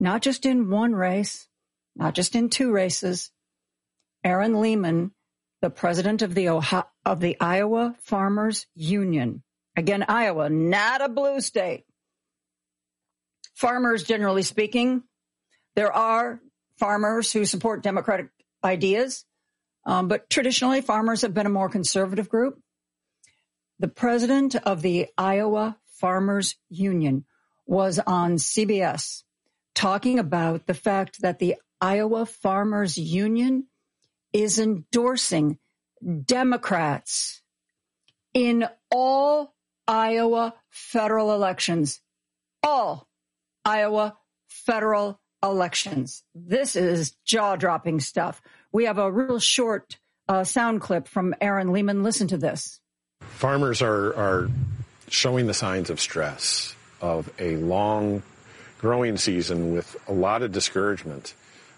not just in one race, not just in two races. Aaron Lehman, the president of the Iowa Farmers Union. Again, Iowa, not a blue state. Farmers, generally speaking, there are farmers who support Democratic ideas, but traditionally farmers have been a more conservative group. The president of the Iowa Farmers Union was on CBS talking about the fact that the Iowa Farmers Union is endorsing Democrats in all Iowa federal elections. All Iowa federal elections. This is jaw-dropping stuff. We have a real short sound clip from Aaron Lehman. Listen to this. Farmers are showing the signs of stress, of a long growing season with a lot of discouragement.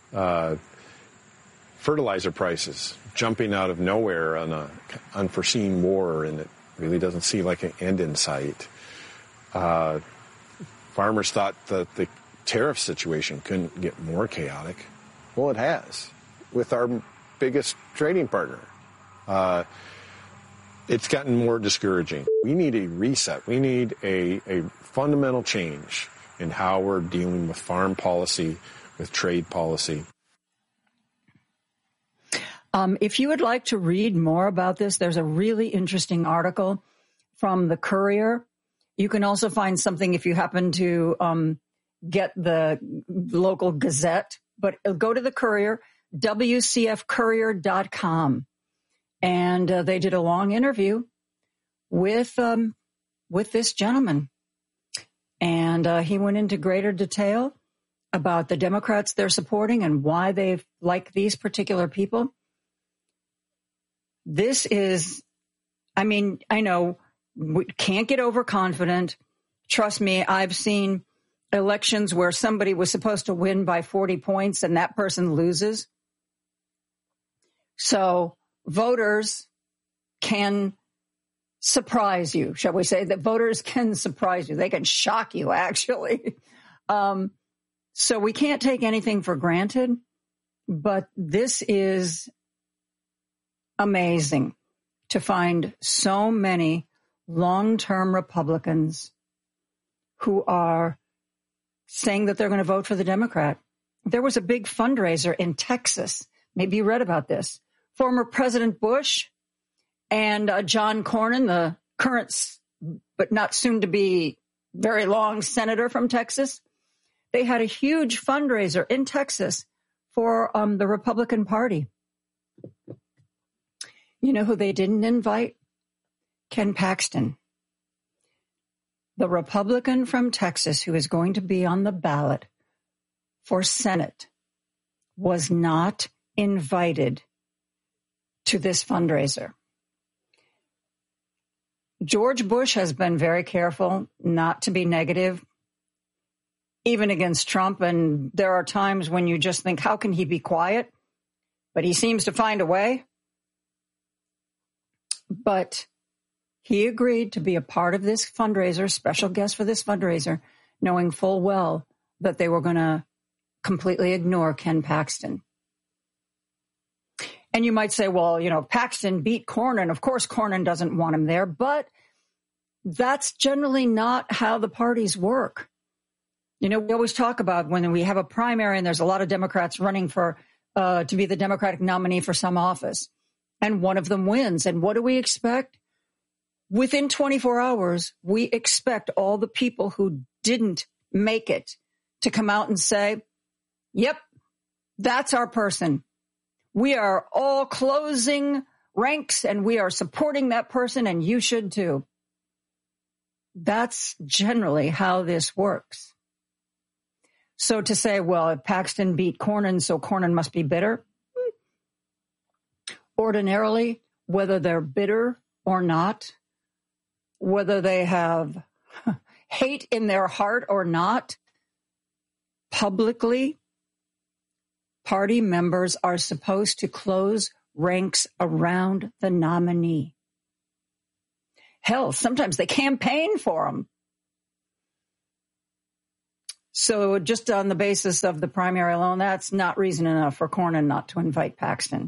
Fertilizer prices jumping out of nowhere on an unforeseen war, and it really doesn't seem like an end in sight. Farmers thought that the tariff situation couldn't get more chaotic. Well, it has, with our biggest trading partner. It's gotten more discouraging. We need a reset. We need a fundamental change in how we're dealing with farm policy, with trade policy. If you would like to read more about this, there's a really interesting article from the Courier. You can also find something if you happen to get the local Gazette, but go to the Courier, WCFcourier.com. And they did a long interview with this gentleman. And he went into greater detail about the Democrats they're supporting and why they like these particular people. This is, I mean, I know we can't get overconfident. Trust me, I've seen elections where somebody was supposed to win by 40 points and that person loses. So voters can surprise you, shall we say, that voters can surprise you. They can shock you, actually. So we can't take anything for granted, but this is amazing to find so many long-term Republicans who are saying that they're going to vote for the Democrat. There was a big fundraiser in Texas. Maybe you read about this. Former President Bush and John Cornyn, the current but not soon to be very long senator from Texas, they had a huge fundraiser in Texas for the Republican Party. You know who they didn't invite? Ken Paxton, the Republican from Texas who is going to be on the ballot for Senate, was not invited to this fundraiser. George Bush has been very careful not to be negative, even against Trump. And there are times when you just think, how can he be quiet? But he seems to find a way. But he agreed to be a part of this fundraiser, special guest for this fundraiser, knowing full well that they were going to completely ignore Ken Paxton. And you might say, well, you know, Paxton beat Cornyn. Of course, Cornyn doesn't want him there, but that's generally not how the parties work. You know, we always talk about when we have a primary and there's a lot of Democrats running for to be the Democratic nominee for some office, and one of them wins. And what do we expect? Within 24 hours, we expect all the people who didn't make it to come out and say, yep, that's our person. We are all closing ranks and we are supporting that person, and you should too. That's generally how this works. So to say, well, if Paxton beat Cornyn, so Cornyn must be bitter. Ordinarily, whether they're bitter or not, whether they have hate in their heart or not, publicly, party members are supposed to close ranks around the nominee. Hell, sometimes they campaign for them. So just on the basis of the primary alone, that's not reason enough for Cornyn not to invite Paxton.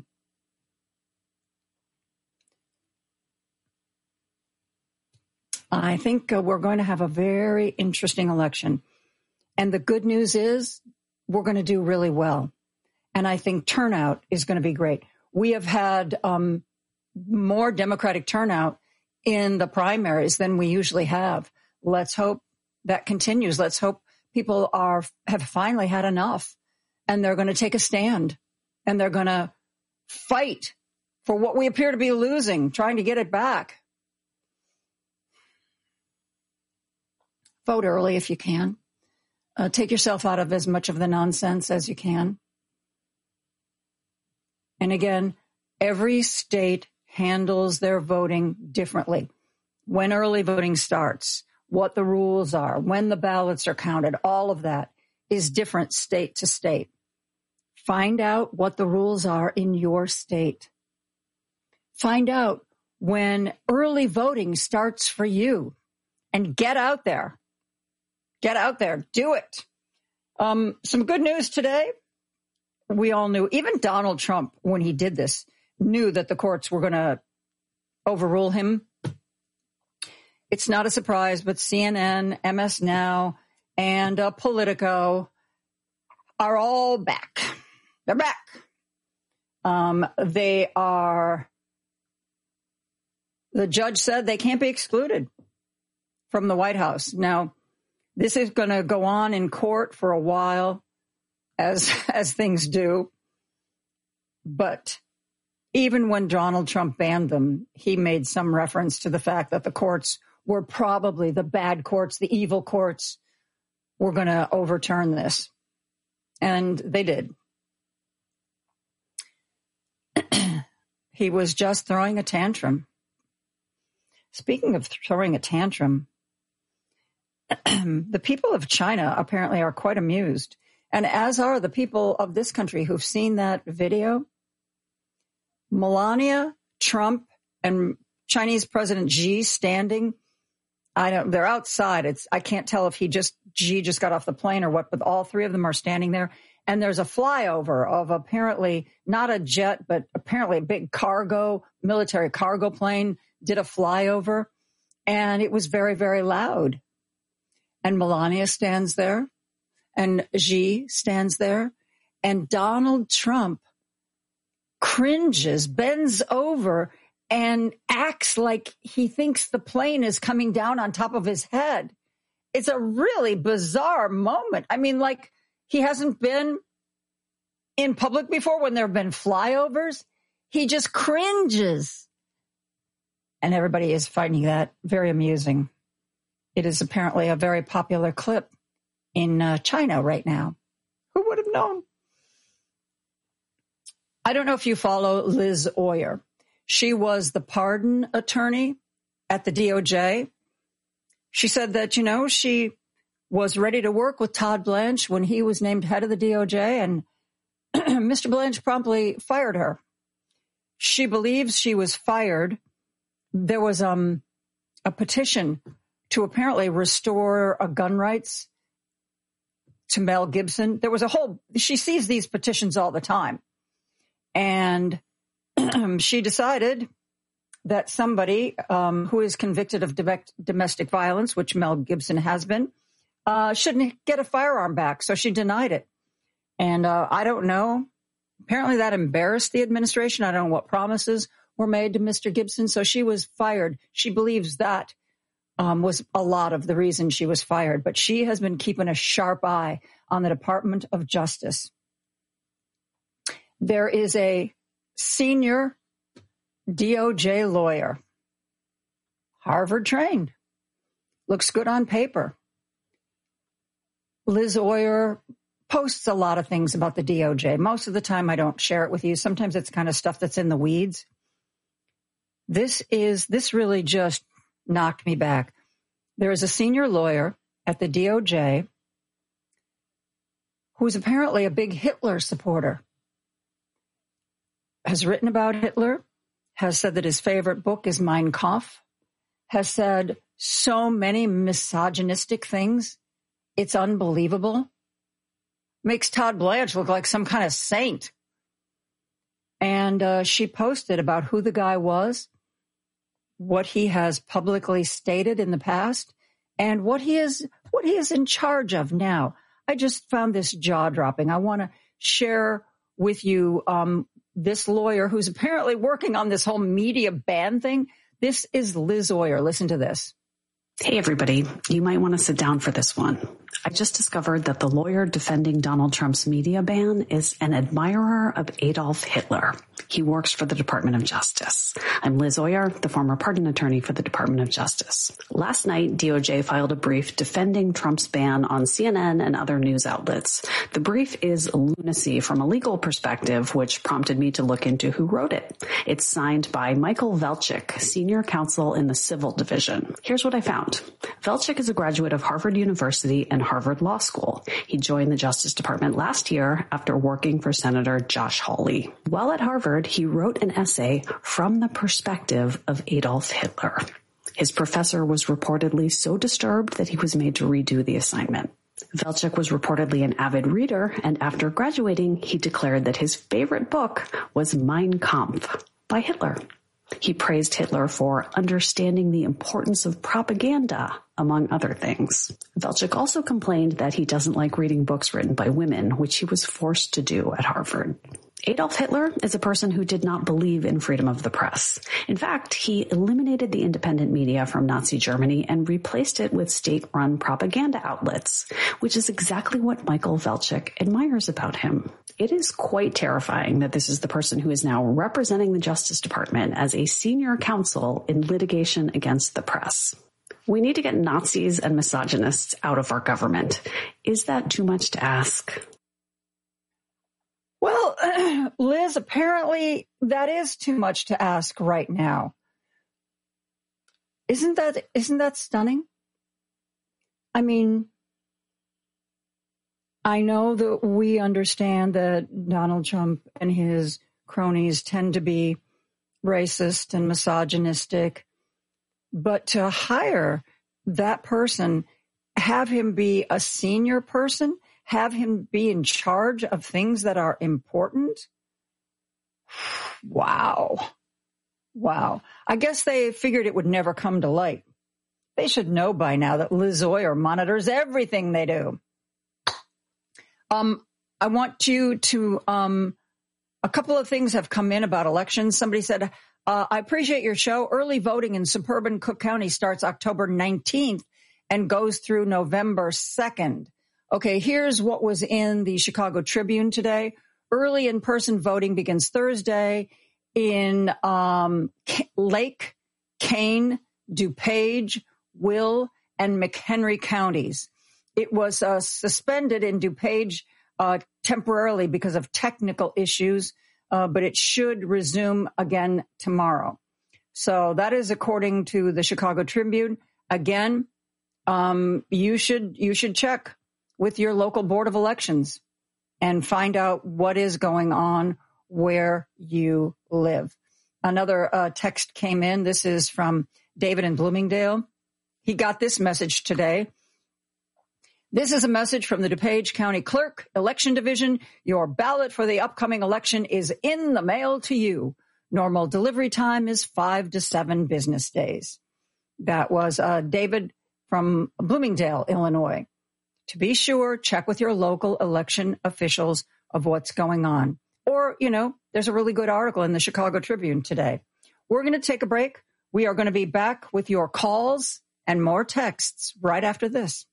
I think we're going to have a very interesting election. And the good news is we're going to do really well. And I think turnout is going to be great. We have had more Democratic turnout in the primaries than we usually have. Let's hope that continues. Let's hope people have finally had enough, and they're going to take a stand, and they're going to fight for what we appear to be losing, trying to get it back. Vote early if you can. Take yourself out of as much of the nonsense as you can. And again, every state handles their voting differently. When early voting starts, what the rules are, when the ballots are counted, all of that is different state to state. Find out what the rules are in your state. Find out when early voting starts for you and get out there. Get out there. Do it. Some good news today. We all knew, even Donald Trump, when he did this, knew that the courts were going to overrule him. It's not a surprise, but CNN, MS Now, and Politico are all back. They're back. The judge said they can't be excluded from the White House. Now, this is going to go on in court for a while, as things do. But even when Donald Trump banned them, he made some reference to the fact that the courts were probably the bad courts, the evil courts, were going to overturn this. And they did. He was just throwing a tantrum. Speaking of throwing a tantrum, the people of China apparently are quite amused, and as are the people of this country who've seen that video. Melania, Trump, and Chinese President Xi standing. They're outside. I can't tell if Xi just got off the plane or what, but all three of them are standing there. And there's a flyover of apparently not a jet, but apparently a big military cargo plane did a flyover, and it was very, very loud. And Melania stands there, and Xi stands there, and Donald Trump cringes, bends over, and acts like he thinks the plane is coming down on top of his head. It's a really bizarre moment. I mean, like, he hasn't been in public before when there have been flyovers. He just cringes. And everybody is finding that very amusing. It is apparently a very popular clip in China right now. Who would have known? I don't know if you follow Liz Oyer. She was the pardon attorney at the DOJ. She said that, she was ready to work with Todd Blanche when he was named head of the DOJ, and Mr. Blanche promptly fired her. She believes she was fired. There was a petition to apparently restore gun rights to Mel Gibson. There was she sees these petitions all the time. And she decided that somebody who is convicted of domestic violence, which Mel Gibson has been, shouldn't get a firearm back. So she denied it. And I don't know. Apparently that embarrassed the administration. I don't know what promises were made to Mr. Gibson. So she was fired. She believes that was a lot of the reason she was fired. But she has been keeping a sharp eye on the Department of Justice. There is a senior DOJ lawyer, Harvard trained, looks good on paper. Liz Oyer posts a lot of things about the DOJ. Most of the time I don't share it with you. Sometimes it's kind of stuff that's in the weeds. This really just knocked me back. There is a senior lawyer at the DOJ who's apparently a big Hitler supporter, has written about Hitler, has said that his favorite book is Mein Kampf, has said so many misogynistic things It's unbelievable. Makes Todd Blanche look like some kind of saint. And she posted about who the guy was, what he has publicly stated in the past, and what he is in charge of now. I just found this jaw-dropping. I want to share with you this lawyer who's apparently working on this whole media ban thing. This is Liz Oyer. Listen to this. Hey, everybody. You might want to sit down for this one. I just discovered that the lawyer defending Donald Trump's media ban is an admirer of Adolf Hitler. He works for the Department of Justice. I'm Liz Oyer, the former pardon attorney for the Department of Justice. Last night, DOJ filed a brief defending Trump's ban on CNN and other news outlets. The brief is lunacy from a legal perspective, which prompted me to look into who wrote it. It's signed by Michael Velchik, senior counsel in the Civil Division. Here's what I found. Velchik is a graduate of Harvard University and Harvard Law School. He joined the Justice Department last year after working for Senator Josh Hawley. While at Harvard, he wrote an essay from the perspective of Adolf Hitler. His professor was reportedly so disturbed that he was made to redo the assignment. Velchik was reportedly an avid reader, and after graduating, he declared that his favorite book was Mein Kampf by Hitler. He praised Hitler for understanding the importance of propaganda, among other things. Velchik also complained that he doesn't like reading books written by women, which he was forced to do at Harvard. Adolf Hitler is a person who did not believe in freedom of the press. In fact, he eliminated the independent media from Nazi Germany and replaced it with state-run propaganda outlets, which is exactly what Michael Velchik admires about him. It is quite terrifying that this is the person who is now representing the Justice Department as a senior counsel in litigation against the press. We need to get Nazis and misogynists out of our government. Is that too much to ask? Well, Liz, apparently that is too much to ask right now. Isn't that stunning? I mean, I know that we understand that Donald Trump and his cronies tend to be racist and misogynistic, but to hire that person, have him be a senior person, have him be in charge of things that are important. Wow. I guess they figured it would never come to light. They should know by now that Liz Oyer monitors everything they do. I want you to, a couple of things have come in about elections. Somebody said, I appreciate your show. Early voting in suburban Cook County starts October 19th and goes through November 2nd. Okay, here's what was in the Chicago Tribune today. Early in-person voting begins Thursday in Lake, Kane, DuPage, Will, and McHenry counties. It was suspended in DuPage temporarily because of technical issues, but it should resume again tomorrow. So that is according to the Chicago Tribune. Again, you should check with your local board of elections and find out what is going on where you live. Another text came in. This is from David in Bloomingdale. He got this message today. This is a message from the DuPage County Clerk, Election Division. Your ballot for the upcoming election is in the mail to you. Normal delivery time is 5 to 7 business days. That was David from Bloomingdale, Illinois. To be sure, check with your local election officials of what's going on. Or, there's a really good article in the Chicago Tribune today. We're going to take a break. We are going to be back with your calls and more texts right after this.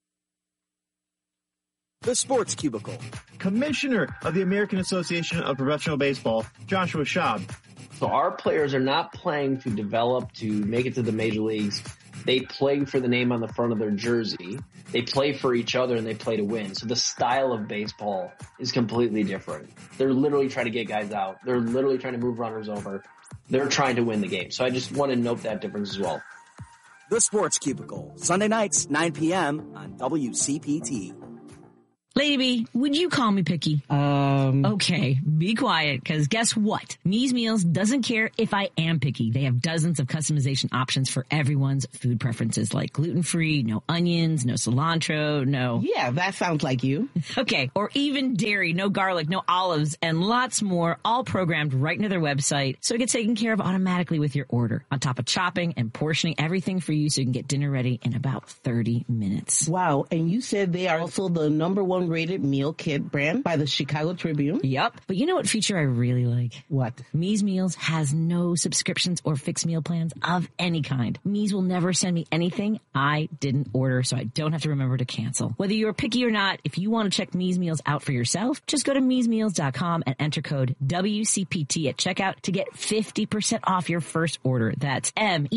The Sports Cubicle. Commissioner of the American Association of Professional Baseball, Joshua Schaub. So our players are not playing to develop to make it to the major leagues. They play for the name on the front of their jersey. They play for each other and they play to win. So the style of baseball is completely different. They're literally trying to get guys out. They're literally trying to move runners over. They're trying to win the game. So I just want to note that difference as well. The Sports Cubicle, Sunday nights, 9 p.m. on WCPT. Lady B, would you call me picky? Okay, be quiet, because guess what? Me's Meals doesn't care if I am picky. They have dozens of customization options for everyone's food preferences, like gluten-free, no onions, no cilantro, no... Yeah, that sounds like you. Okay, or even dairy, no garlic, no olives, and lots more, all programmed right into their website, so it gets taken care of automatically with your order, on top of chopping and portioning everything for you so you can get dinner ready in about 30 minutes. Wow, and you said they are also the #1 rated meal kit brand by the Chicago Tribune? Yep. But you know what feature I really like? What? Me's Meals has no subscriptions or fixed meal plans of any kind. Me's will never send me anything I didn't order, so I don't have to remember to cancel. Whether you're picky or not, if you want to check Me's Meals out for yourself, just go to me'smeals.com and enter code WCPT at checkout to get 50% off your first order. That's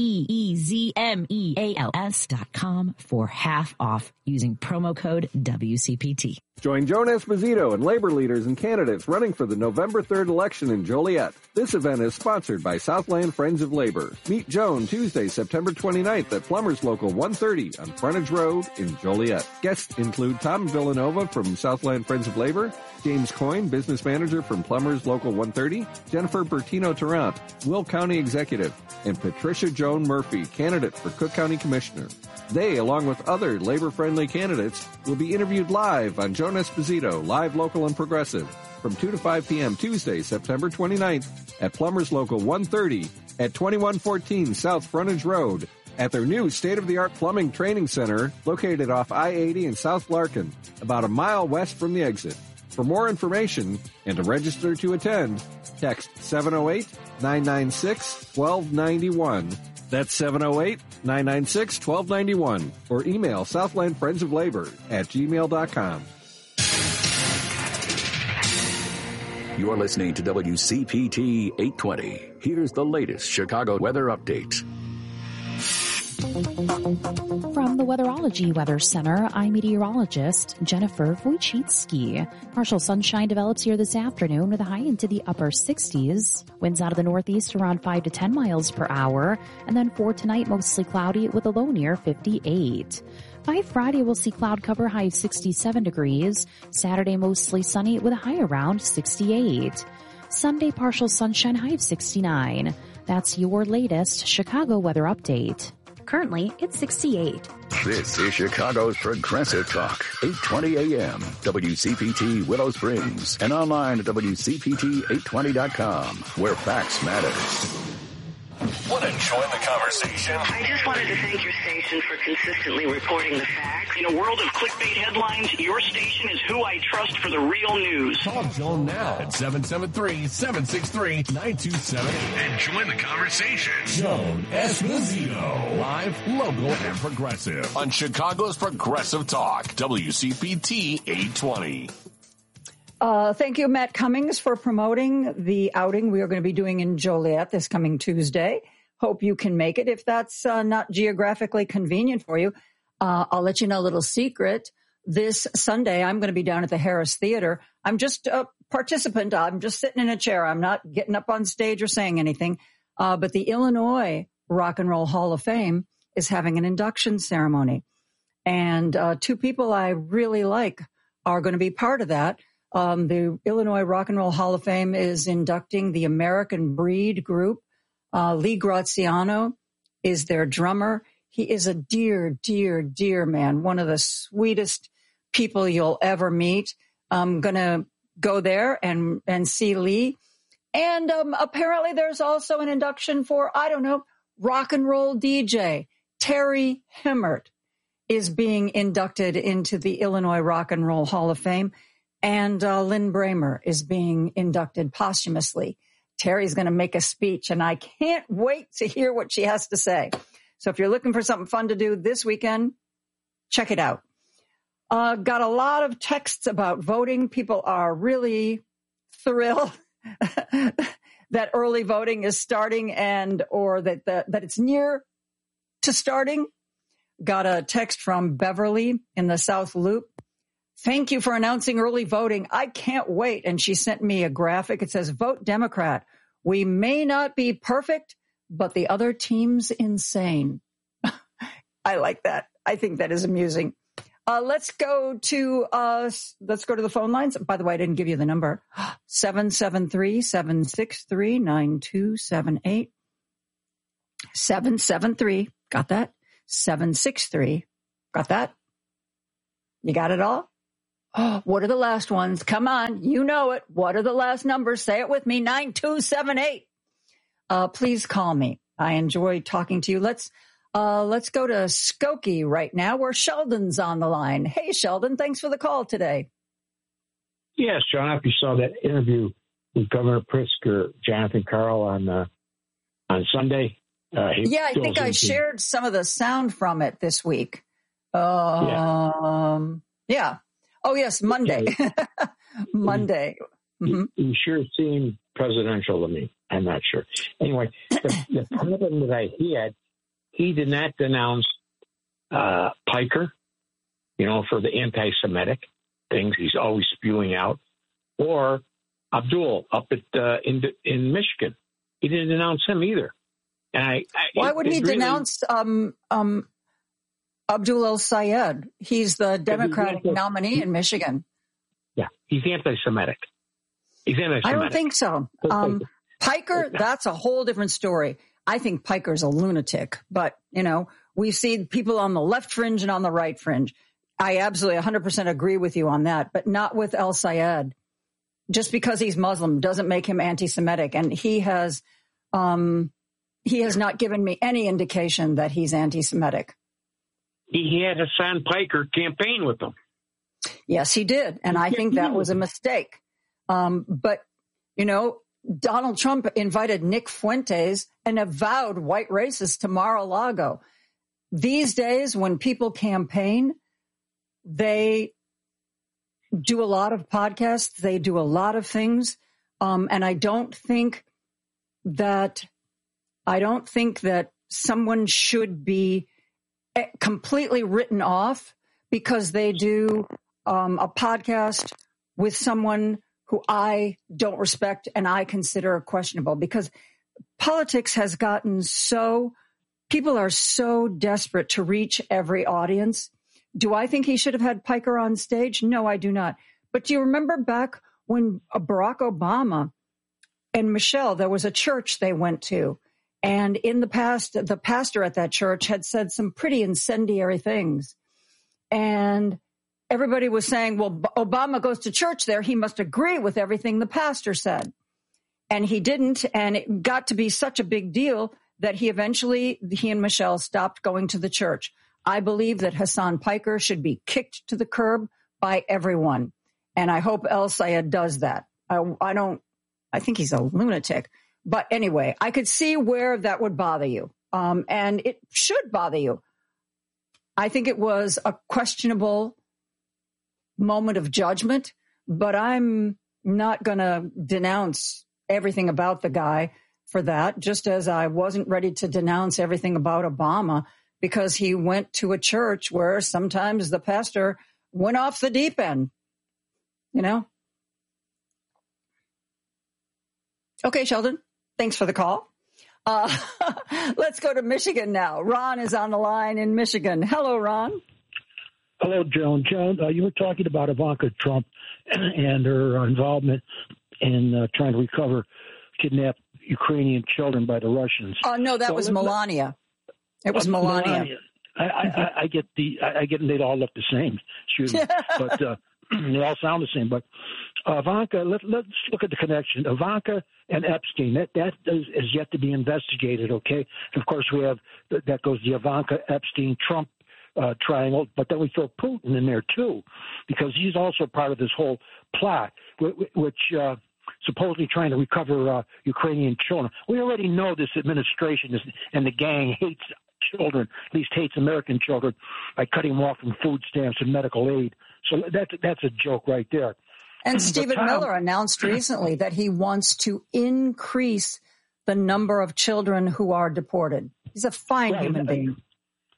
MEEZMEALS.com for half off using promo code WCPT. Join Joan Esposito and labor leaders and candidates running for the November 3rd election in Joliet. This event is sponsored by Southland Friends of Labor. Meet Joan Tuesday, September 29th at Plumbers Local 130 on Frontage Road in Joliet. Guests include Tom Villanova from Southland Friends of Labor, James Coyne, business manager from Plumbers Local 130, Jennifer Bertino-Tarrant, Will County Executive, and Patricia Joan Murphy, candidate for Cook County Commissioner. They, along with other labor-friendly candidates, will be interviewed live on Joan Esposito, Live, Local, and Progressive from 2 to 5 p.m. Tuesday, September 29th at Plumbers Local 130 at 2114 South Frontage Road at their new state-of-the-art plumbing training center located off I-80 in South Larkin, about a mile west from the exit. For more information and to register to attend, text 708-996-1291. That's 708-996-1291. Or email Southland Friends of Labor at gmail.com. You're listening to WCPT 820. Here's the latest Chicago weather update. From the Weatherology Weather Center, I'm meteorologist Jennifer Wojcicki. Partial sunshine develops here this afternoon with a high into the upper 60s. Winds out of the northeast around 5 to 10 miles per hour. And then for tonight, mostly cloudy with a low near 58. By Friday, we'll see cloud cover high of 67 degrees. Saturday, mostly sunny with a high around 68. Sunday, partial sunshine high of 69. That's your latest Chicago weather update. Currently, it's 68. This is Chicago's Progressive Talk, 820 AM, WCPT Willow Springs, and online at WCPT820.com, where facts matter. Want to join the conversation? I just wanted to thank your station for consistently reporting the facts. In a world of clickbait headlines, your station is who I trust for the real news. Call Joan now at 773-763-9278 and join the conversation. Joan Esposito, live, local, and progressive on Chicago's Progressive Talk, WCPT 820. Thank you, Matt Cummings, for promoting the outing we are going to be doing in Joliet this coming Tuesday. Hope you can make it. If that's not geographically convenient for you, I'll let you know a little secret. This Sunday, I'm going to be down at the Harris Theater. I'm just a participant. I'm just sitting in a chair. I'm not getting up on stage or saying anything. But the Illinois Rock and Roll Hall of Fame is having an induction ceremony. And two people I really like are going to be part of that. The Illinois Rock and Roll Hall of Fame is inducting the American Breed group. Lee Graziano is their drummer. He is a dear, dear, dear man, one of the sweetest people you'll ever meet. I'm going to go there and see Lee. And apparently there's also an induction for, I don't know, rock and roll DJ. Terry Himmert is being inducted into the Illinois Rock and Roll Hall of Fame. And Lynn Bramer is being inducted posthumously. Terry's going to make a speech, and I can't wait to hear what she has to say. So if you're looking for something fun to do this weekend, check it out. Got a lot of texts about voting. People are really thrilled that early voting is starting or that it's near to starting. Got a text from Beverly in the South Loop. Thank you for announcing early voting. I can't wait. And she sent me a graphic. It says, vote Democrat. We may not be perfect, but the other team's insane. I like that. I think that is amusing. Let's go to the phone lines. By the way, I didn't give you the number. 773-763-9278. 773. Got that? 763. Got that? You got it all? Oh, what are the last ones? Come on. You know it. What are the last numbers? Say it with me. 9278. Please call me. I enjoy talking to you. Let's go to Skokie right now where Sheldon's on the line. Hey, Sheldon, thanks for the call today. Yes, John, if you saw that interview with Governor Pritzker, Jonathan Karl on Sunday. I think I shared some of the sound from it this week. Yeah. Oh, yes, Monday. Monday. Mm-hmm. You sure seemed presidential to me. I'm not sure. Anyway, the problem that I had, he did not denounce Piker, for the anti-Semitic things he's always spewing out, or Abdul up in Michigan. He didn't denounce him either. And why would he denounce Abdul El-Sayed? He's the Democratic nominee in Michigan. Yeah, he's anti-Semitic. I don't think so. Piker, that's a whole different story. I think Piker's a lunatic, but, we've seen people on the left fringe and on the right fringe. I absolutely 100% agree with you on that, but not with El-Sayed. Just because he's Muslim doesn't make him anti-Semitic. And he has not given me any indication that he's anti-Semitic. He had Hassan Piker campaign with him. Yes, he did. And I think that was a mistake. But, Donald Trump invited Nick Fuentes, an avowed white racist, to Mar-a-Lago. These days, when people campaign, they do a lot of podcasts. They do a lot of things. And I don't think that someone should be completely written off because they do a podcast with someone who I don't respect and I consider questionable, because politics has gotten people are so desperate to reach every audience. Do I think he should have had Piker on stage? No, I do not. But do you remember back when Barack Obama and Michelle, there was a church they went to, and in the past, the pastor at that church had said some pretty incendiary things. And everybody was saying, well, Obama goes to church there. He must agree with everything the pastor said. And he didn't. And it got to be such a big deal that he and Michelle stopped going to the church. I believe that Hassan Piker should be kicked to the curb by everyone. And I hope El-Sayed does that. I think he's a lunatic. But anyway, I could see where that would bother you. And it should bother you. I think it was a questionable moment of judgment, but I'm not going to denounce everything about the guy for that, just as I wasn't ready to denounce everything about Obama because he went to a church where sometimes the pastor went off the deep end, Okay, Sheldon, thanks for the call. Let's go to Michigan now. Ron is on the line in Michigan. Hello, Ron. Hello, Joan. Joan, you were talking about Ivanka Trump and her involvement in trying to recover kidnapped Ukrainian children by the Russians. Oh, no, that was Melania. It was Melania. I get they all look the same. Excuse me. But they all sound the same. But Ivanka, let's look at the connection. Ivanka and Epstein, that is yet to be investigated, okay? And of course, we have, that goes the Ivanka, Epstein, Trump triangle, but then we throw Putin in there too, because he's also part of this whole plot, which supposedly trying to recover Ukrainian children. We already know this administration and the gang hates children, at least hates American children, by cutting them off from food stamps and medical aid. So that's a joke right there. And Stephen Miller announced recently that he wants to increase the number of children who are deported. He's a fine human being.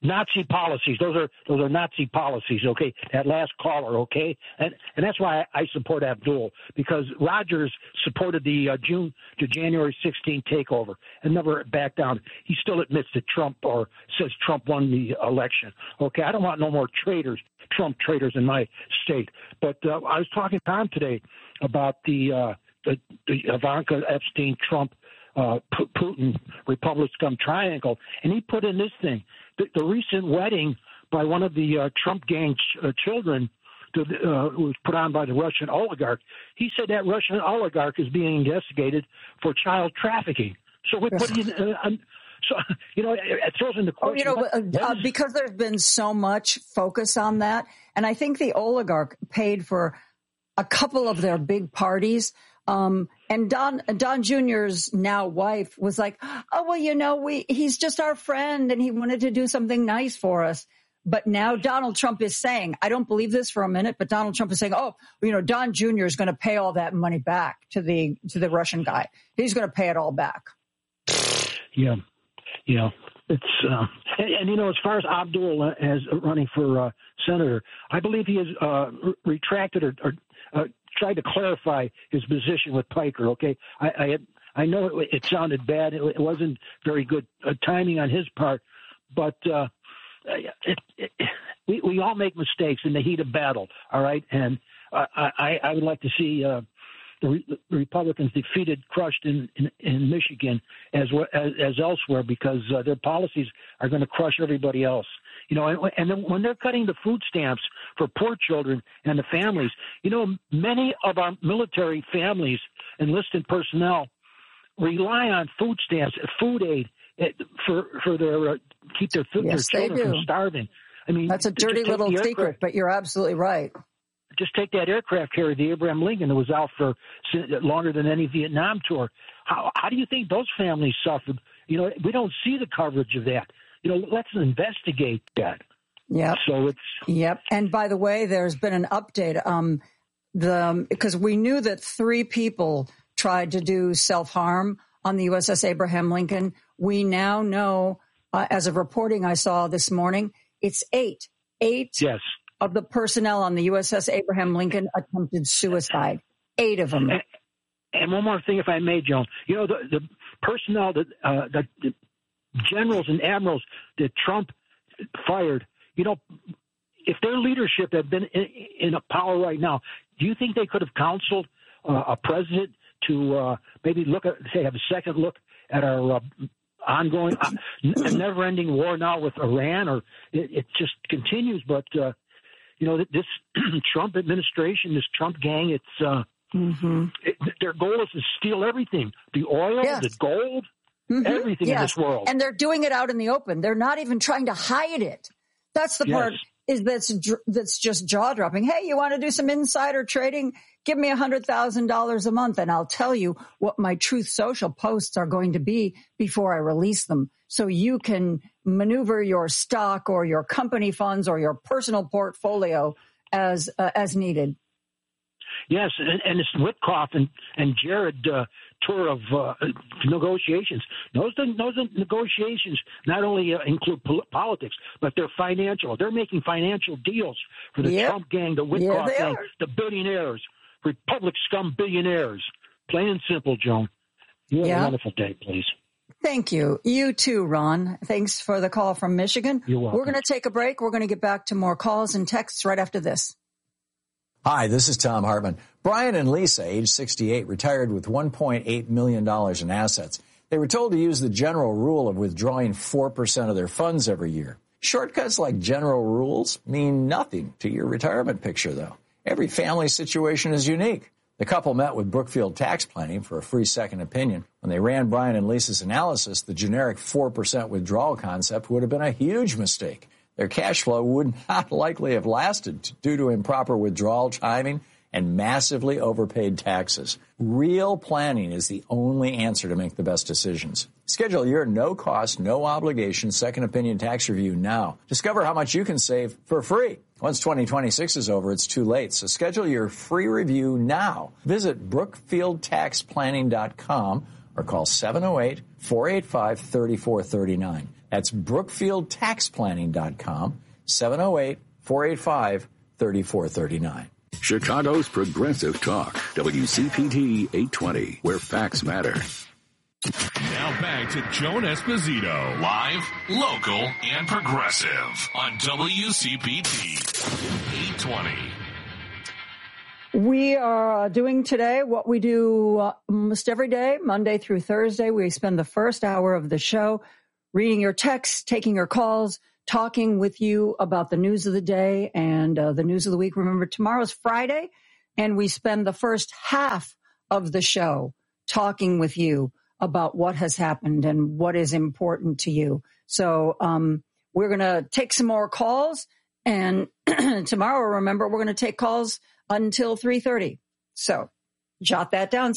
Nazi policies. Those are Nazi policies, okay? That last caller, okay? And that's why I support Abdul, because Rogers supported the June to January 16th takeover and never backed down. He still admits that Trump, or says Trump won the election. Okay, I don't want no more traitors, Trump traitors in my state. But I was talking to Tom today about the Ivanka, Epstein, Trump, Putin, Republic Scum triangle, and he put in this thing. The recent wedding by one of the Trump gang children was put on by the Russian oligarch. He said that Russian oligarch is being investigated for child trafficking. So we're putting so, it throws into question. Because there's been so much focus on that, and I think the oligarch paid for a couple of their big parties. And Don Jr.'s now wife was like, oh, well, he's just our friend and he wanted to do something nice for us. But now Donald Trump is saying, I don't believe this for a minute, but Donald Trump is saying, Don Jr. is going to pay all that money back to the Russian guy. He's going to pay it all back. Yeah. It's as far as Abdul as running for senator, I believe he has retracted or tried to clarify his position with Piker. Okay, I know it sounded bad. It wasn't very good timing on his part, but we all make mistakes in the heat of battle. All right, and I would like to see the Republicans defeated, crushed in Michigan as elsewhere, because their policies are going to crush everybody else. And then when they're cutting the food stamps for poor children and the families, many of our military families, enlisted personnel, rely on food stamps, food aid for their keep their children from starving. I mean, that's a dirty little secret, but you're absolutely right. Just take that aircraft carrier, the Abraham Lincoln, that was out for longer than any Vietnam tour. How do you think those families suffered? We don't see the coverage of that. Let's investigate that. Yep. So Yep. And by the way, there's been an update. Because we knew that 3 people tried to do self-harm on the USS Abraham Lincoln. We now know, as of reporting I saw this morning, it's 8. 8. Yes. Of the personnel on the USS Abraham Lincoln attempted suicide. 8 of them. And one more thing, if I may, Joan. The personnel that the generals and admirals that Trump fired, if their leadership had been in a power right now, do you think they could have counseled a president to maybe have a second look at our ongoing, never-ending war now with Iran? Or it just continues, but this Trump administration, this Trump gang, it's their goal is to steal everything: the oil, the gold, everything in this world. And they're doing it out in the open. They're not even trying to hide it. That's the part that's just jaw-dropping. Hey, you want to do some insider trading? Give me $100,000 a month, and I'll tell you what my Truth Social posts are going to be before I release them, so you can maneuver your stock or your company funds or your personal portfolio as needed. Yes, and it's Witkoff and Jared tour of negotiations. Those negotiations not only include politics, but they're financial. They're making financial deals for the Trump gang, the Witkoff gang, the billionaires, Republic Scum billionaires. Plain and simple, Joan. You have a wonderful day, please. Thank you. You too, Ron. Thanks for the call from Michigan. You're welcome. We're going to take a break. We're going to get back to more calls and texts right after this. Hi, this is Tom Hartman. Brian and Lisa, age 68, retired with $1.8 million in assets. They were told to use the general rule of withdrawing 4% of their funds every year. Shortcuts like general rules mean nothing to your retirement picture, though. Every family situation is unique. The couple met with Brookfield Tax Planning for a free second opinion. When they ran Brian and Lisa's analysis, the generic 4% withdrawal concept would have been a huge mistake. Their cash flow would not likely have lasted due to improper withdrawal timing and massively overpaid taxes. Real planning is the only answer to make the best decisions. Schedule your no-cost, no-obligation second opinion tax review now. Discover how much you can save for free. Once 2026 is over, it's too late, so schedule your free review now. Visit BrookfieldTaxPlanning.com or call 708-485-3439. That's BrookfieldTaxPlanning.com, 708-485-3439. Chicago's Progressive Talk, WCPT 820, where facts matter. Now back to Joan Esposito, live, local, and progressive on WCPT 820. We are doing today what we do almost every day, Monday through Thursday. We spend the first hour of the show reading your texts, taking your calls, talking with you about the news of the day and the news of the week. Remember, tomorrow's Friday, and we spend the first half of the show talking with you about what has happened and what is important to you. So we're going to take some more calls, and tomorrow, remember, we're going to take calls until 3:30. So jot that down,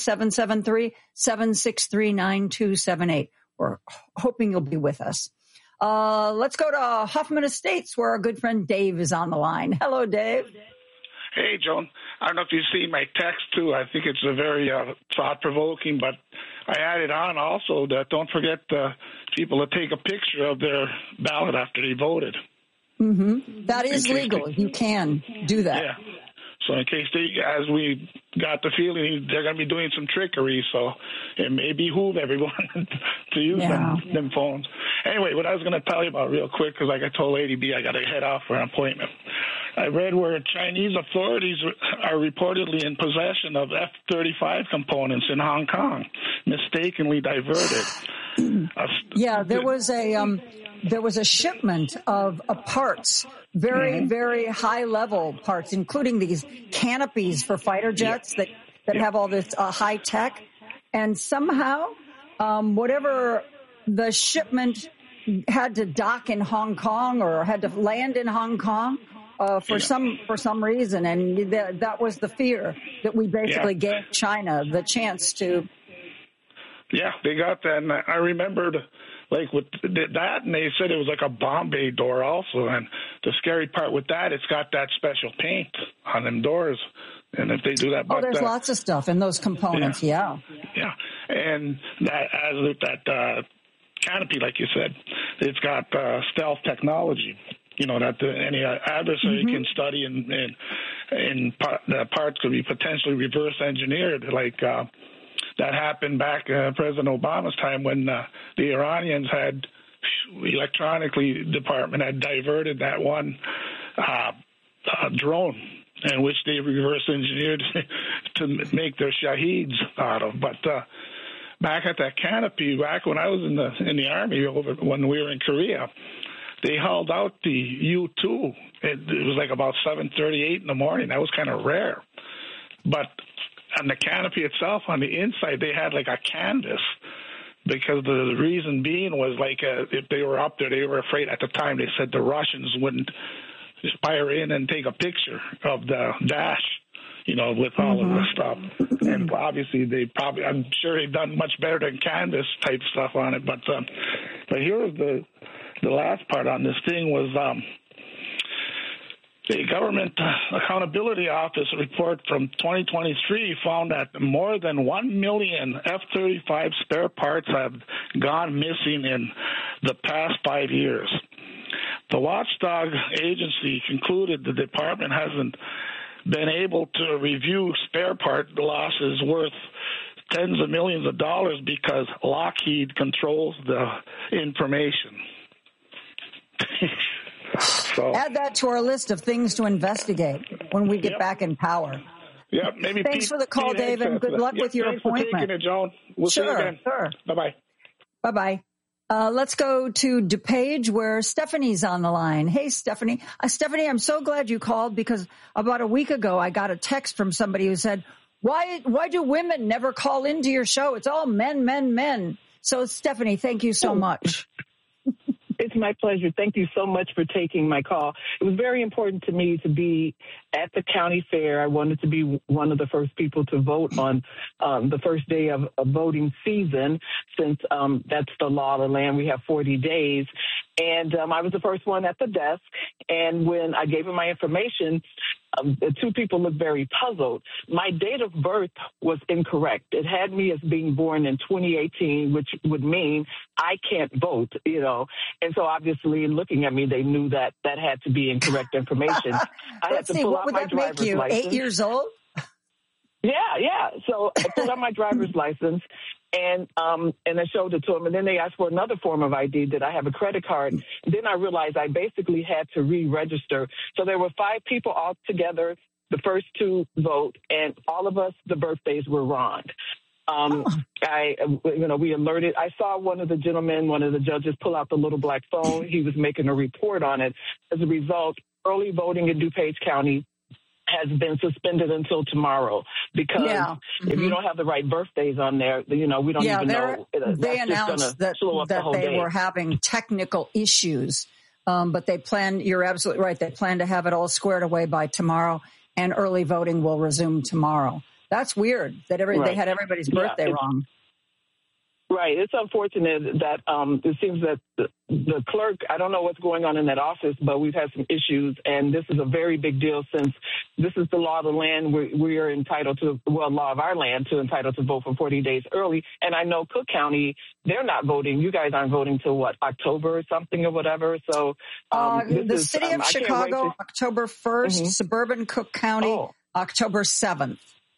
773-763-9278. We're hoping you'll be with us. Let's go to Hoffman Estates, where our good friend Dave is on the line. Hello, Dave. Hey, Joan. I don't know if you've seen my text, too. I think it's a very thought-provoking, but I added on also that don't forget people to take a picture of their ballot after they voted. Mm-hmm. That is legal. You can do that. Yeah. So in case as we got the feeling they're going to be doing some trickery, so it may behoove everyone to use them phones. Anyway, what I was going to tell you about real quick, because like I told Lady B, I got to head off for an appointment. I read where Chinese authorities are reportedly in possession of F-35 components in Hong Kong, mistakenly diverted. Yeah, there was a shipment of parts, very high level parts, including these canopies for fighter jets that have all this high tech, and somehow whatever the shipment had to dock in Hong Kong or had to land in Hong Kong for some reason, and that was the fear that we basically gave China the chance to. Yeah, they got that, and I remembered. Like with that, and they said it was like a bomb bay door also. And the scary part with that, it's got that special paint on them doors. And if they do that, there's lots of stuff in those components. Yeah. And that as with that canopy, like you said, it's got stealth technology. You know that any adversary can study, and the parts could be potentially reverse engineered, like. That happened back President Obama's time when the Iranians had electronically department had diverted that one drone in which they reverse engineered to make their Shaheeds out of. But back at that canopy, back when I was in the Army, when we were in Korea, they hauled out the U-2. It was like about 7:38 in the morning. That was kind of rare, but. On the canopy itself, on the inside, they had like a canvas because the reason being was like if they were up there, they were afraid at the time. They said the Russians wouldn't fire in and take a picture of the dash, with all of the stuff. And obviously, I'm sure they've done much better than canvas type stuff on it. But here was the last part on this thing was. The Government Accountability Office report from 2023 found that more than 1 million F-35 spare parts have gone missing in the past 5 years. The watchdog agency concluded the department hasn't been able to review spare part losses worth tens of millions of dollars because Lockheed controls the information. So, add that to our list of things to investigate when we get back in power. Yeah, maybe. Thanks for the call, Dave, and good luck with your appointment. Thanks for taking it, Joan. We'll see you again. Sure. Bye-bye. Bye-bye. Let's go to DuPage, where Stephanie's on the line. Hey, Stephanie. Stephanie, I'm so glad you called because about a week ago I got a text from somebody who said, why do women never call into your show? It's all men, men, men. So, Stephanie, thank you so much. It's my pleasure. Thank you so much for taking my call. It was very important to me to be at the county fair. I wanted to be one of the first people to vote on the first day of voting season, since that's the law of the land. We have 40 days. And I was the first one at the desk. And when I gave him my information, the two people looked very puzzled. My date of birth was incorrect. It had me as being born in 2018, which would mean I can't vote, you know. And so obviously, in looking at me, they knew that that had to be incorrect information. I had to pull out my driver's license. 8 years old? Yeah. So I pulled out my driver's license. And I showed it to them. And then they asked for another form of ID. Did I have a credit card? And then I realized I basically had to re-register. So there were 5 people all together, the first to vote, and all of us, the birthdays were wrong. We alerted. I saw one of the judges pull out the little black phone. He was making a report on it. As a result, early voting in DuPage County has been suspended until tomorrow, because if you don't have the right birthdays on there, you know, we don't even know. They announced that they were having technical issues, but they plan, you're absolutely right, they plan to have it all squared away by tomorrow, and early voting will resume tomorrow. That's weird that they had everybody's birthday wrong. Right. It's unfortunate that it seems that the clerk, I don't know what's going on in that office, but we've had some issues, and this is a very big deal since this is the law of the land. We are entitled to, law of our land, entitled to vote for 40 days early. And I know Cook County, they're not voting. You guys aren't voting till October or something or whatever. So the city of Chicago, October 1st, suburban Cook County, October 7th.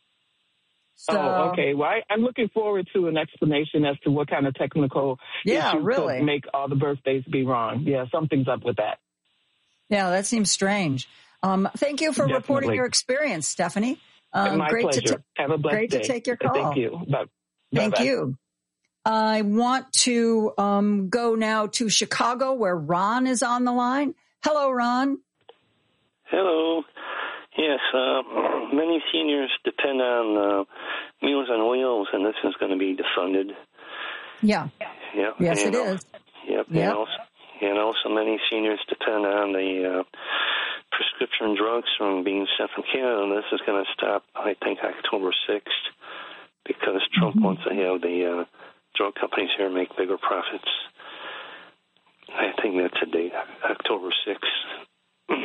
So, okay. Well, I'm looking forward to an explanation as to what kind of technical issues could make all the birthdays be wrong. Yeah, something's up with that. Yeah, that seems strange. Thank you for reporting your experience, Stephanie. My great pleasure. Have a blessed day. Great to take your call. Thank you. Thank you. I want to go now to Chicago, where Ron is on the line. Hello, Ron. Hello. Yes, many seniors depend on Meals on Wheels, and this is going to be defunded. Yeah. Yes, it is. Yep. And also many seniors depend on the prescription drugs from being sent from Canada, and this is going to stop, I think, October 6th, because Trump wants to have the drug companies here make bigger profits. I think that's the date, October 6th.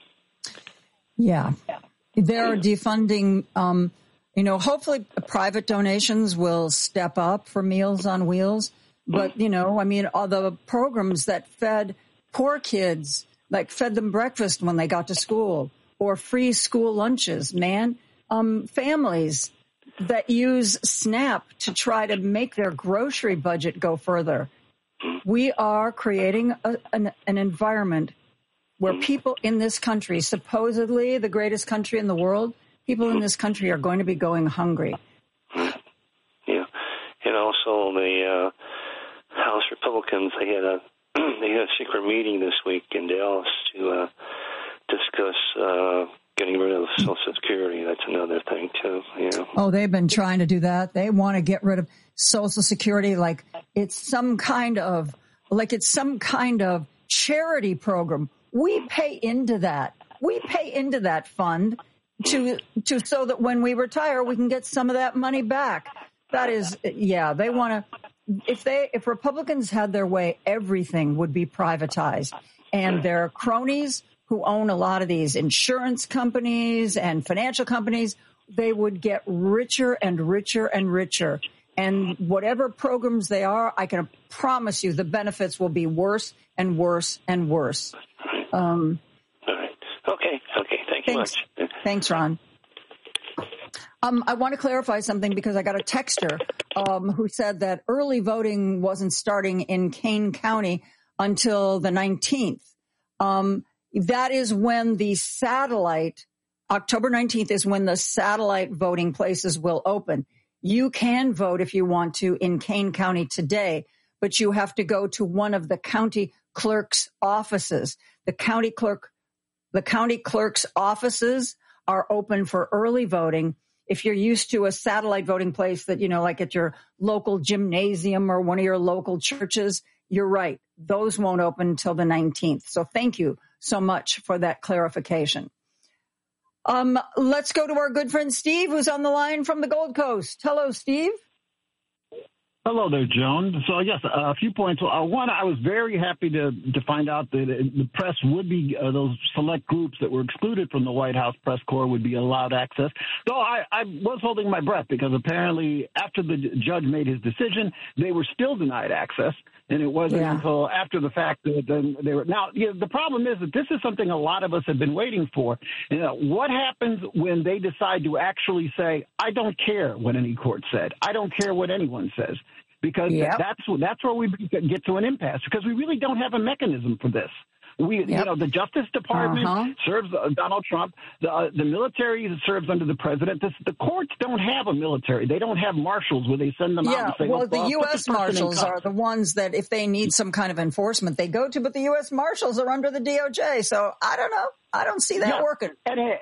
Yeah. They're defunding, hopefully private donations will step up for Meals on Wheels. But, all the programs that fed poor kids, like fed them breakfast when they got to school, or free school lunches, families that use SNAP to try to make their grocery budget go further. We are creating an environment where people in this country, supposedly the greatest country in the world, people in this country are going to be going hungry. Yeah. And also the House Republicans, they had a secret meeting this week in Dallas to discuss getting rid of Social Security. That's another thing, too. Yeah. Oh, they've been trying to do that. They want to get rid of Social Security like it's some kind of charity program. We pay into that. We pay into that fund to so that when we retire, we can get some of that money back. That is, they want to. If Republicans had their way, everything would be privatized, and their cronies who own a lot of these insurance companies and financial companies, they would get richer and richer and richer. And whatever programs they are, I can promise you the benefits will be worse and worse and worse. All right. Okay. Thank you much. Thanks, Ron. I want to clarify something because I got a texter who said that early voting wasn't starting in Kane County until the 19th. That is when the October 19th is when the satellite voting places will open. You can vote if you want to in Kane County today, but you have to go to one of the county clerk's offices. The county clerk's offices are open for early voting. If you're used to a satellite voting place that, like at your local gymnasium or one of your local churches, you're right. Those won't open until the 19th. So thank you so much for that clarification. Let's go to our good friend Steve, who's on the line from the Gold Coast. Hello, Steve. Hello there, Joan. So, yes, a few points. One, I was very happy to find out that the press would be, those select groups that were excluded from the White House press corps would be allowed access. So I was holding my breath because apparently after the judge made his decision, they were still denied access. And it wasn't until after the fact that then they were. Now, the problem is that this is something a lot of us have been waiting for. What happens when they decide to actually say, I don't care what any court said. I don't care what anyone says. Because that's where we get to an impasse, because we really don't have a mechanism for this. The Justice Department serves Donald Trump. The military serves under the president. The courts don't have a military. They don't have marshals where they send them out and say, well, the U.S. Marshals are the ones that if they need some kind of enforcement, they go to. But the U.S. Marshals are under the DOJ. So I don't know. I don't see that working.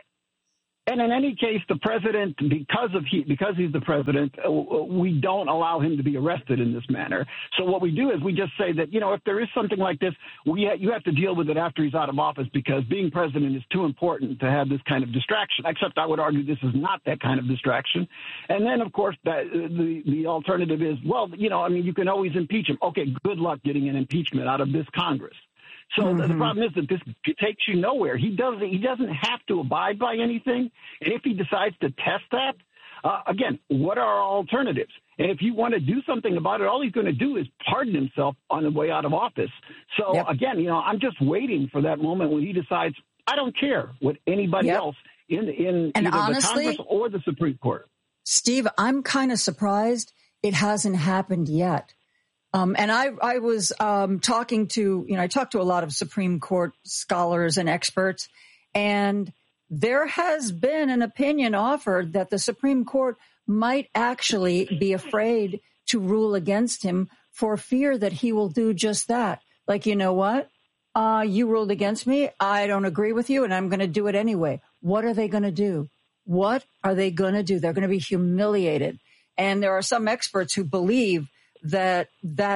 And in any case, the president, because he's the president, we don't allow him to be arrested in this manner. So what we do is we just say that, if there is something like this, you have to deal with it after he's out of office, because being president is too important to have this kind of distraction, except I would argue this is not that kind of distraction. And then, of course, the alternative is, you can always impeach him. Okay, good luck getting an impeachment out of this Congress. So the problem is that this takes you nowhere. He doesn't have to abide by anything. And if he decides to test that, again, what are our alternatives? And if you want to do something about it, all he's going to do is pardon himself on the way out of office. So, again, I'm just waiting for that moment when he decides, I don't care what anybody else in either honestly, the Congress or the Supreme Court. Steve, I'm kind of surprised it hasn't happened yet. And I was talking to, I talked to a lot of Supreme Court scholars and experts, and there has been an opinion offered that the Supreme Court might actually be afraid to rule against him for fear that he will do just that. Like, you know what? You ruled against me. I don't agree with you, and I'm going to do it anyway. What are they going to do? What are they going to do? They're going to be humiliated. And there are some experts who believe that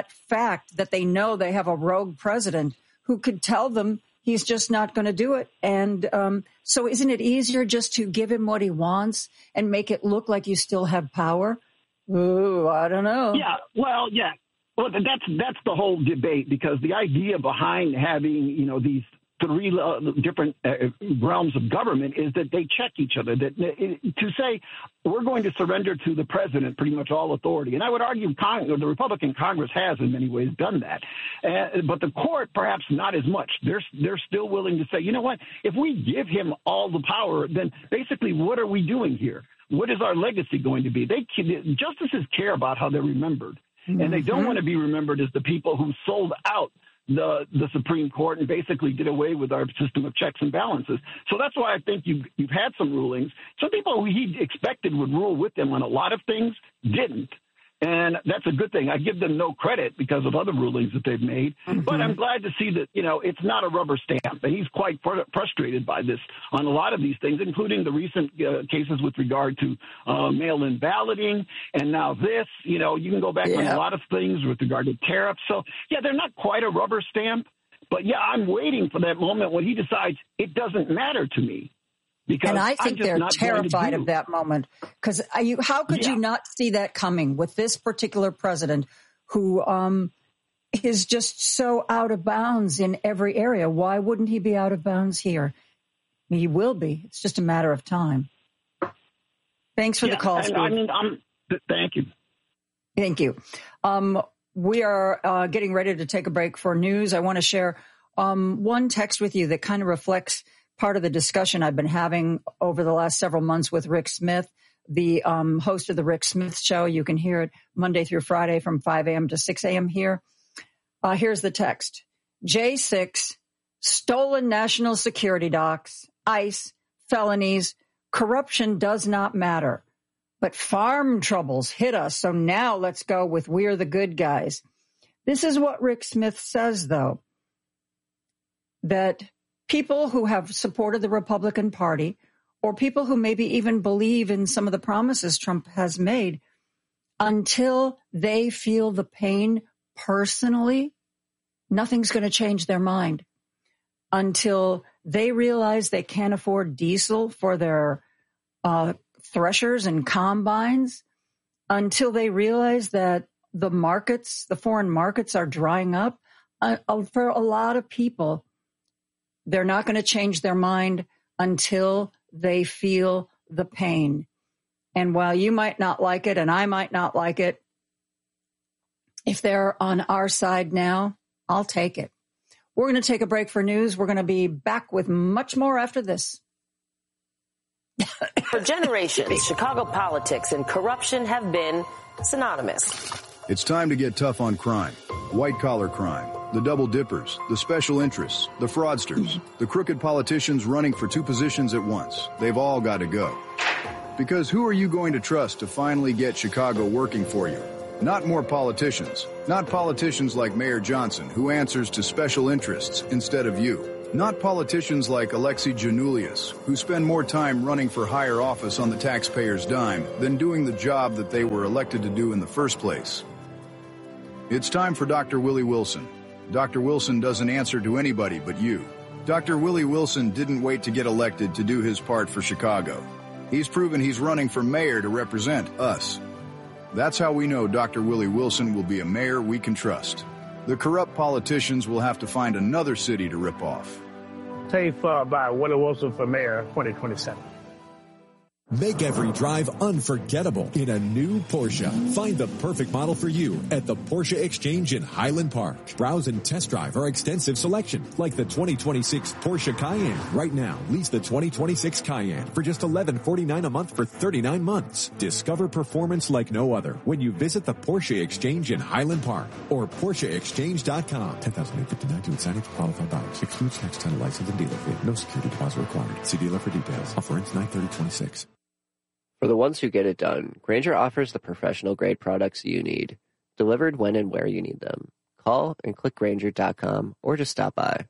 fact that they know they have a rogue president who could tell them he's just not going to do it. And so isn't it easier just to give him what he wants and make it look like you still have power? Ooh, I don't know. Yeah, well, yeah. Well, that's the whole debate, because the idea behind having, these three different realms of government is that they check each other. That to say we're going to surrender to the president pretty much all authority, and I would argue the Republican Congress has in many ways done that, but the court perhaps not as much. They're still willing to say, you know what, if we give him all the power, then basically what are we doing here? What is our legacy going to be? Justices care about how they're remembered, and they don't want to be remembered as the people who sold out the Supreme Court and basically did away with our system of checks and balances. So that's why I think you've had some rulings. Some people who he expected would rule with him on a lot of things didn't. And that's a good thing. I give them no credit because of other rulings that they've made. But I'm glad to see that, it's not a rubber stamp. And he's quite frustrated by this on a lot of these things, including the recent cases with regard to mail-in balloting. And now this, you can go back on a lot of things with regard to tariffs. So, they're not quite a rubber stamp. But, I'm waiting for that moment when he decides it doesn't matter to me. And I think they're terrified of that moment, because how could you not see that coming with this particular president who is just so out of bounds in every area? Why wouldn't he be out of bounds here? He will be. It's just a matter of time. Thanks for the call, Steve. Thank you. Thank you. We are getting ready to take a break for news. I want to share one text with you that kind of reflects part of the discussion I've been having over the last several months with Rick Smith, the host of the Rick Smith Show. You can hear it Monday through Friday from 5 a.m. to 6 a.m. here. Here's the text. J6, stolen national security docs, ICE, felonies, corruption does not matter. But farm troubles hit us, so now let's go with we're the good guys. This is what Rick Smith says, though, that people who have supported the Republican Party, or people who maybe even believe in some of the promises Trump has made, until they feel the pain personally, nothing's going to change their mind. Until they realize they can't afford diesel for their threshers and combines, until they realize that the foreign markets are drying up. For a lot of people, they're not going to change their mind until they feel the pain. And while you might not like it and I might not like it, if they're on our side now, I'll take it. We're going to take a break for news. We're going to be back with much more after this. For generations, Chicago politics and corruption have been synonymous. It's time to get tough on crime. White-collar crime, the double dippers, the special interests, the fraudsters, the crooked politicians running for two positions at once. They've all got to go. Because who are you going to trust to finally get Chicago working for you? Not more politicians. Not politicians like Mayor Johnson, who answers to special interests instead of you. Not politicians like Alexi Giannoulias, who spend more time running for higher office on the taxpayer's dime than doing the job that they were elected to do in the first place. It's time for Dr. Willie Wilson. Dr. Wilson doesn't answer to anybody but you. Dr. Willie Wilson didn't wait to get elected to do his part for Chicago. He's proven he's running for mayor to represent us. That's how we know Dr. Willie Wilson will be a mayor we can trust. The corrupt politicians will have to find another city to rip off. Safe by Willie Wilson for mayor 2027. Make every drive unforgettable in a new Porsche. Find the perfect model for you at the Porsche Exchange in Highland Park. Browse and test drive our extensive selection, like the 2026 Porsche Cayenne. Right now, lease the 2026 Cayenne for just $1149 a month for 39 months. Discover performance like no other when you visit the Porsche Exchange in Highland Park or PorscheExchange.com. $10,859 to sign up for qualified buyers. Excludes tax, title, license, and dealer fee. No security deposit required. See dealer for details. Offer ends 9/30/26. For the ones who get it done, Grainger offers the professional-grade products you need, delivered when and where you need them. Call and click Grainger.com or just stop by.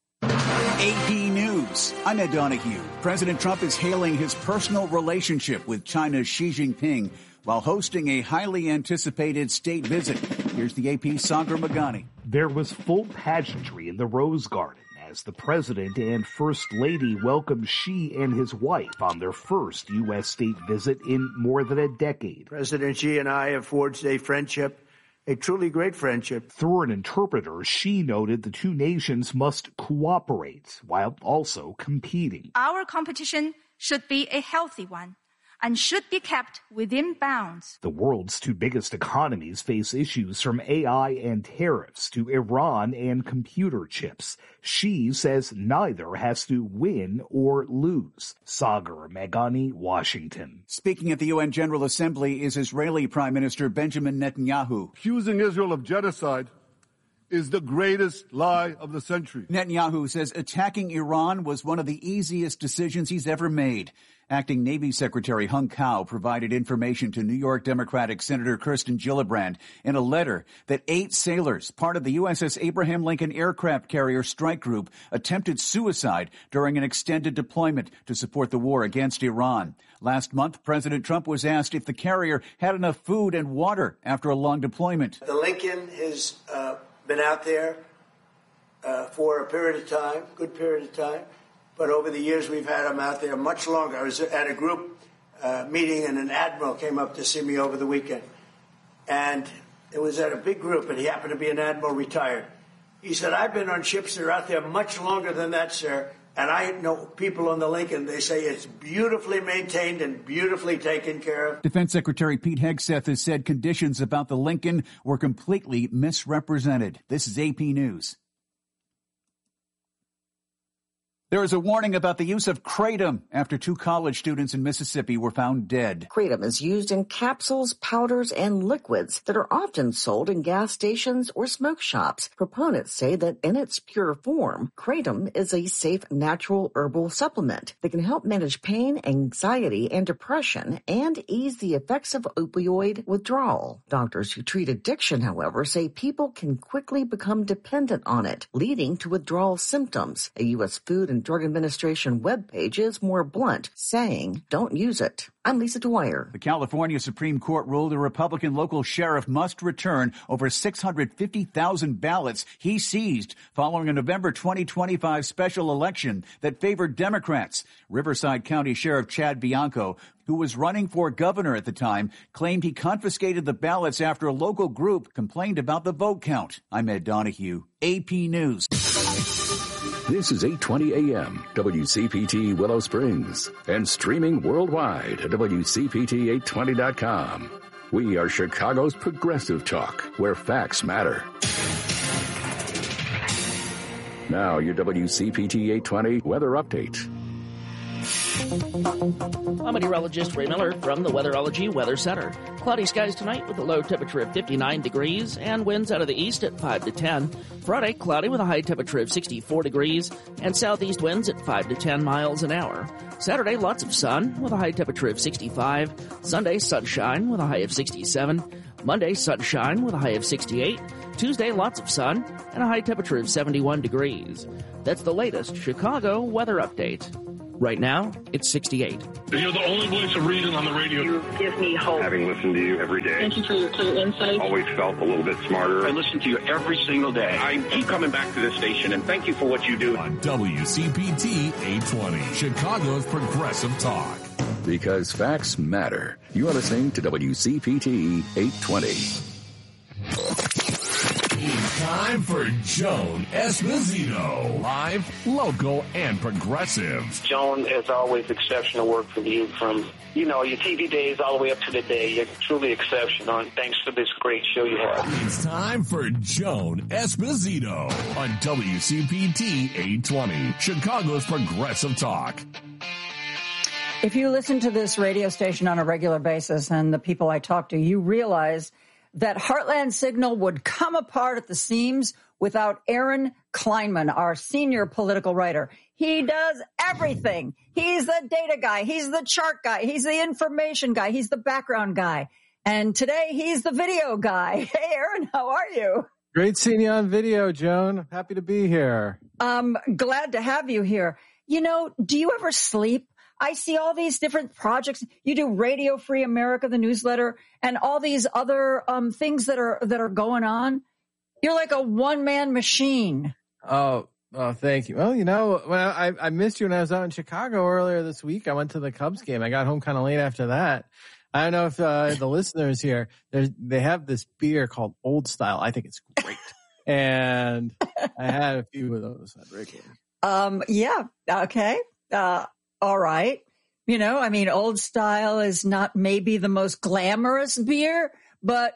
AP News. I'm Ed Donahue. President Trump is hailing his personal relationship with China's Xi Jinping while hosting a highly anticipated state visit. Here's the AP's Sandra Magani. There was full pageantry in the Rose Garden as the president and first lady welcomed Xi and his wife on their first U.S. state visit in more than a decade. President Xi and I have forged a friendship, a truly great friendship. Through an interpreter, Xi noted the two nations must cooperate while also competing. Our competition should be a healthy one and should be kept within bounds. The world's two biggest economies face issues from AI and tariffs to Iran and computer chips. Xi says neither has to win or lose. Sagar Meghani, Washington. Speaking at the UN General Assembly is Israeli Prime Minister Benjamin Netanyahu. Accusing Israel of genocide is the greatest lie of the century. Netanyahu says attacking Iran was one of the easiest decisions he's ever made. Acting Navy Secretary Hung Kao provided information to New York Democratic Senator Kirsten Gillibrand in a letter that 8 sailors, part of the USS Abraham Lincoln aircraft carrier strike group, attempted suicide during an extended deployment to support the war against Iran. Last month, President Trump was asked if the carrier had enough food and water after a long deployment. The Lincoln has been out there for a period of time, good period of time. But over the years, we've had them out there much longer. I was at a group meeting, and an admiral came up to see me over the weekend. And it was at a big group, and he happened to be an admiral retired. He said, I've been on ships that are out there much longer than that, sir. And I know people on the Lincoln, they say it's beautifully maintained and beautifully taken care of. Defense Secretary Pete Hegseth has said conditions about the Lincoln were completely misrepresented. This is AP News. There is a warning about the use of kratom after 2 college students in Mississippi were found dead. Kratom is used in capsules, powders, and liquids that are often sold in gas stations or smoke shops. Proponents say that in its pure form, kratom is a safe natural herbal supplement that can help manage pain, anxiety, and depression and ease the effects of opioid withdrawal. Doctors who treat addiction, however, say people can quickly become dependent on it, leading to withdrawal symptoms. A U.S. Food and and Drug Administration webpage is more blunt, saying don't use it. I'm Lisa Dwyer. The California Supreme Court ruled a Republican local sheriff must return over 650,000 ballots he seized following a November 2025 special election that favored Democrats. Riverside County Sheriff Chad Bianco, who was running for governor at the time, claimed he confiscated the ballots after a local group complained about the vote count. I'm Ed Donahue, AP News. This is 820 AM, WCPT Willow Springs, and streaming worldwide at WCPT820.com. We are Chicago's progressive talk, where facts matter. Now, your WCPT 820 weather update. I'm meteorologist Ray Miller from the Weatherology Weather Center. Cloudy skies tonight with a low temperature of 59 degrees and winds out of the east at 5 to 10. Friday, cloudy with a high temperature of 64 degrees and southeast winds at 5 to 10 miles an hour. Saturday, lots of sun with a high temperature of 65. Sunday, sunshine with a high of 67. Monday, sunshine with a high of 68. Tuesday, lots of sun and a high temperature of 71 degrees. That's the latest Chicago weather update. Right now, it's 68. You're the only voice of reason on the radio. You give me hope. Having listened to you every day. Thank you for your clear insight. Always felt a little bit smarter. I listen to you every single day. I keep coming back to this station, and thank you for what you do. On WCPT 820, Chicago's Progressive Talk. Because facts matter. You are listening to WCPT 820. It's time for Joan Esposito. Live, local, and progressive. Joan, as always, exceptional work from you from, your TV days all the way up to today. You're truly exceptional, and thanks for this great show you have. It's time for Joan Esposito on WCPT 820, Chicago's Progressive Talk. If you listen to this radio station on a regular basis and the people I talk to, you realize that Heartland Signal would come apart at the seams without Aaron Kleinman, our senior political writer. He does everything. He's the data guy. He's the chart guy. He's the information guy. He's the background guy. And today he's the video guy. Hey, Aaron, how are you? Great seeing you on video, Joan. Happy to be here. Glad to have you here. Do you ever sleep? I see all these different projects. You do Radio Free America, the newsletter, and all these other things that are going on. You're like a one-man machine. Oh, thank you. Well, when I missed you when I was out in Chicago earlier this week. I went to the Cubs game. I got home kind of late after that. I don't know if the listeners here, they have this beer called Old Style. I think it's great. And I had a few of those at Wrigley. Yeah. Okay. All right. Old Style is not maybe the most glamorous beer, but,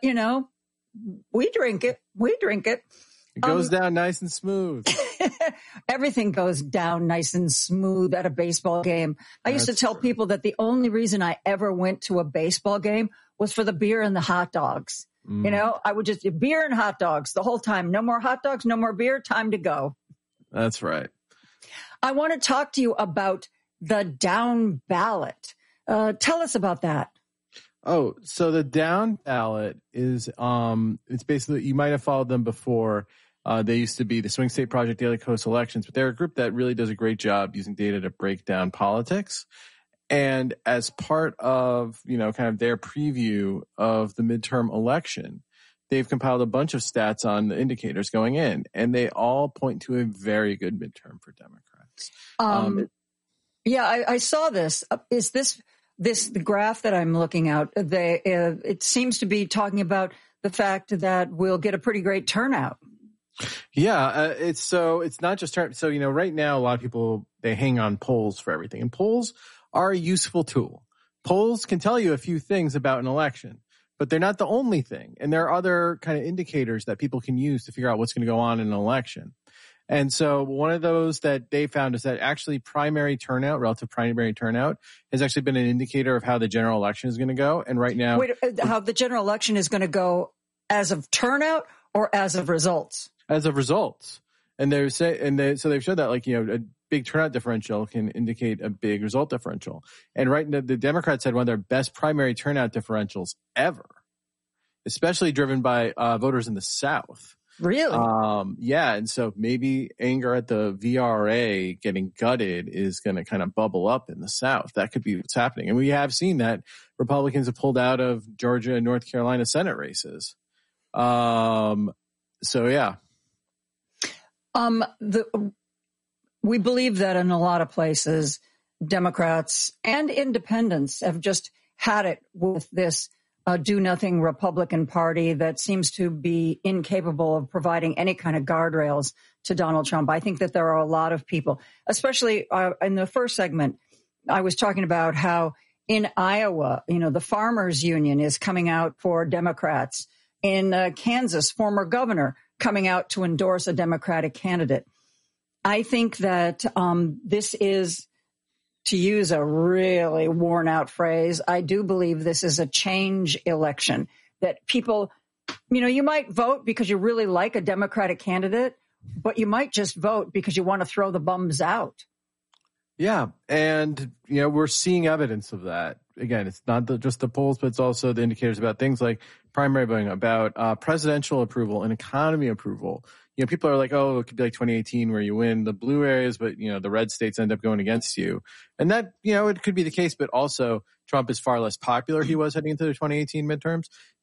we drink it. It goes down nice and smooth. Everything goes down nice and smooth at a baseball game. I used to tell people that the only reason I ever went to a baseball game was for the beer and the hot dogs. I would just beer and hot dogs the whole time. No more hot dogs, no more beer, time to go. That's right. I want to talk to you about the down ballot. Tell us about that. Oh, so the down ballot is, it's basically, you might have followed them before. They used to be the Swing State Project Daily Kos Elections, but they're a group that really does a great job using data to break down politics. And as part of, kind of their preview of the midterm election, they've compiled a bunch of stats on the indicators going in, and they all point to a very good midterm for Democrats. Yeah, I saw this. Is this the graph that I'm looking at? It seems to be talking about the fact that we'll get a pretty great turnout. Yeah, it's not just turnout. So, right now, a lot of people, they hang on polls for everything. And polls are a useful tool. Polls can tell you a few things about an election, but they're not the only thing. And there are other kind of indicators that people can use to figure out what's going to go on in an election. And so one of those that they found is that actually relative primary turnout has actually been an indicator of how the general election is going to go. And right now, how the general election is going to go as of turnout or as of results? As of results. And so they've showed that a big turnout differential can indicate a big result differential. And right now, the Democrats had one of their best primary turnout differentials ever, especially driven by voters in the South. Really? Yeah. And so maybe anger at the VRA getting gutted is going to kind of bubble up in the South. That could be what's happening. And we have seen that Republicans have pulled out of Georgia and North Carolina Senate races. So, yeah. We believe that in a lot of places, Democrats and independents have just had it with this do-nothing Republican Party that seems to be incapable of providing any kind of guardrails to Donald Trump. I think that there are a lot of people, especially in the first segment, I was talking about how in Iowa, the farmers union is coming out for Democrats. In Kansas, former governor coming out to endorse a Democratic candidate. I think that this is, to use a really worn out phrase, I do believe this is a change election, that people, you might vote because you really like a Democratic candidate, but you might just vote because you want to throw the bums out. Yeah. And, we're seeing evidence of that. Again, it's not just the polls, but it's also the indicators about things like primary voting, about presidential approval and economy approval. People are like, oh, it could be like 2018 where you win the blue areas, but, the red states end up going against you. And that, it could be the case, but also Trump is far less popular he was heading into the 2018 midterms.